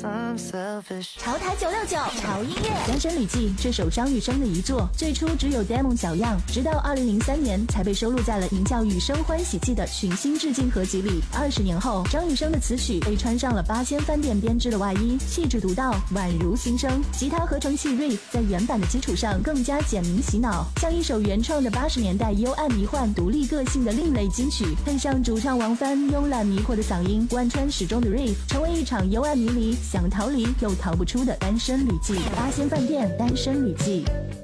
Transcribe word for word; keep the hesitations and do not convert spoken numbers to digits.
潮台九六九潮音乐， 《单身旅记》这首张雨生的遗作，最初只有 demo 小样，直到二零零三年才被收录在了名叫《雨生欢喜记》的群星致敬合集里。二十年后，张雨生的词曲被穿上了八仙饭店编织的外衣，气质独到，宛如新生。吉他合成器 riff 在原版的基础上更加简明洗脑，像一首原创的八十年代幽暗迷幻、独立个性的另类金曲，配上主唱王帆慵懒迷惑的嗓音，贯穿始终的 riff， 成为一场幽暗迷离、想逃离又逃不出的单身旅记。八仙饭店单身旅记。